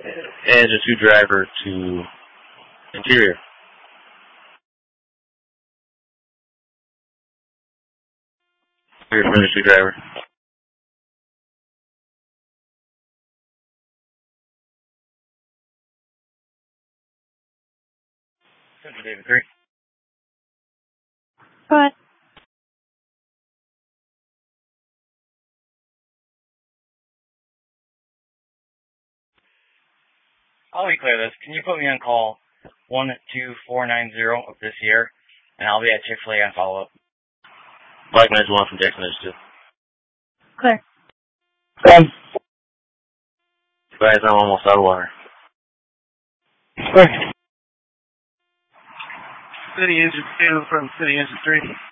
Engine 2 driver to interior. Clear for Engine 2 driver. Central David 3. Go ahead. I'll be clear this. Can you put me on call 12490 of this year, and I'll be at Chick-fil-A on follow-up. Black Knights 1 from Jackson Edge 2. Clear. Guys, I'm almost out of water. Clear. City Engine 2 from City Engine 3.